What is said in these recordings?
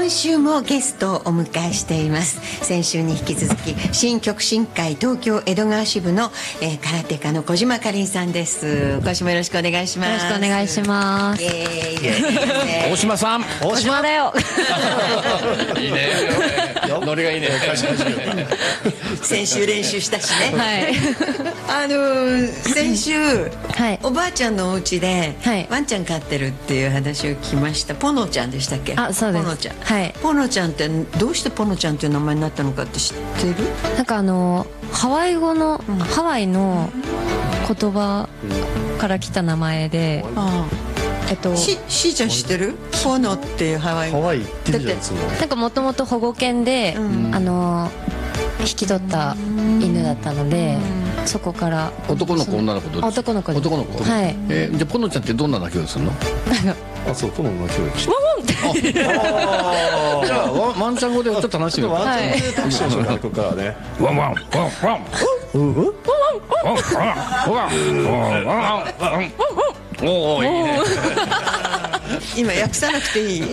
今週もゲストをお迎えしています。先週に引き続き新極真会東京江戸川支部の、空手家の小島かりんさんです。今週もよろしくお願いします。 よろしくお願いします。 大島さん、 大島だよ。 いいね、ノリがいいね。 先週練習したしね。 はい。 先週、 はい、 おばあちゃんのお家で、 はい、 ワンちゃん飼ってるっていう話を聞きました。ポノちゃんでしたっけ？ あ、そうです。 ポノちゃん。 はい。 ポノちゃんってどうしてポノちゃんっていう名前になったのかって知ってる？ なんかハワイ語の、ハワイの言葉から来た名前で、 しーちゃん知ってる？ポノっていうハワイ語。 ハワイ行ってるじゃんいつも。 なんかもともと保護犬で、引き取った犬だったので、そこから男の子女の子どっち？ 男の子です。 男の子。 はい。 じゃあポノちゃんってどんな鳴き声するの？ あ、そう、ポノの鳴き声。 じゃあワンちゃん語でちょっと話してみよう。 ワンちゃんで特徴の学校からね。 ワンワンワンワン。おお、いいね。 今訳さなくていい。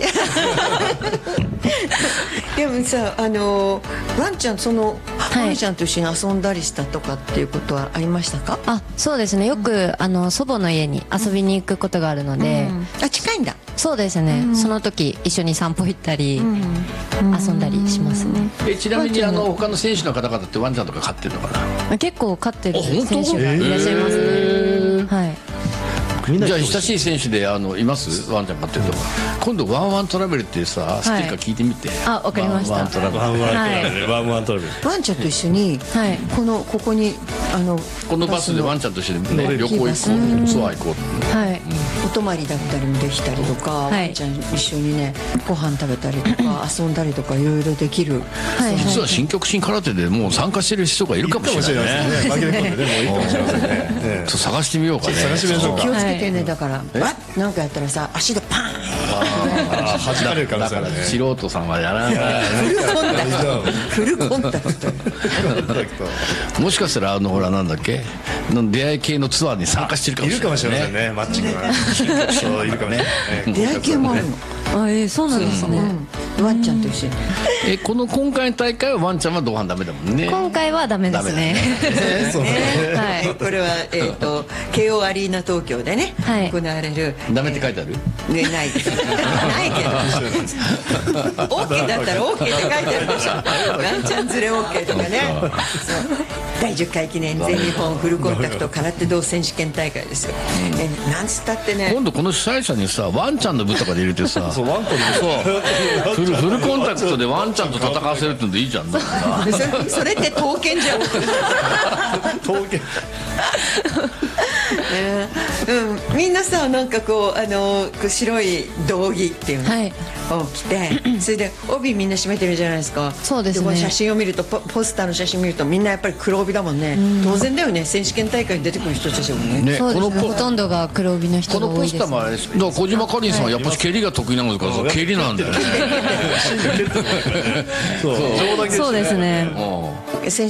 でもさ、ワンちゃんポノちゃんと一緒に遊んだりしたとかっていうことはありましたか？ あ、そうですね。よく祖母の家に遊びに行くことがあるので、 あ、近いんだ。 そうですね。その時一緒に散歩行ったり遊んだりしますね。 ちなみに他の選手の方々ってワンちゃんとか飼ってるのかな？ 結構飼ってる選手がいらっしゃいますね。はい。 じゃあ親しい選手でいますワンちゃん飼ってるとか。今度ワンワントラベルってさ、知ってるか聞いてみて。 あ、わかりました。 ワンワントラベル。ワンワントラベル。 ワンちゃんと一緒にここにこのバスでワンちゃんと一緒に旅行行こう、ツアー行こう。 はい。 お泊まりだったりもできたりとか、ワンちゃん一緒にねご飯食べたりとか遊んだりとかいろいろできる。 実は新極真空手でもう参加してる人がいるかもしれないね。 負けてくるね、もういいかもしれませんね。 探してみようかね。 探してみましょうか。 気をつけてね。だからなんかやったらさ、足でパーン。 弾かれる可能性あるね。 素人さんはやらない。 フルコンタクト。 もしかしたらほらなんだっけ、出会い系のツアーに参加してるかもしれない。 いるかもしれませんね。マッチングが。そういるかもね。 出会い系もあるの。 そうなんですね。 ワンちゃんと一緒に。 今回の大会はワンちゃんは同伴ダメだもんね。 今回はダメですね。 はい。これは慶応アリーナ東京でね行われる。 ダメって書いてある？ ね、ないけど。OK だったら OK って書いてあるでしょ。ワンちゃん連れ OK とかね。第10回記念全日本フルコンタクト空手道選手権大会ですよ。なんつったってね。 今度この主催者にさ、ワンちゃんの部とかで入れてさ、 そうワンコにフルコンタクトでワンちゃんと戦わせるってのでいいじゃん。 それって刀剣じゃん。 刀剣。 みんなさ、なんかこう白い道着っていうのを着て、それで帯みんな締めてるじゃないですか。 そうですね。 写真を見るとポスターの写真見るとみんなやっぱり黒帯だもんね。当然だよね、選手権大会に出てくる人たちもね。 そうですね。ほとんどが黒帯の人が多いです。 このポスターもあれです。だから小島かりんさんはやっぱり蹴りが得意なのか、蹴りなんだよね。 そうですね。 選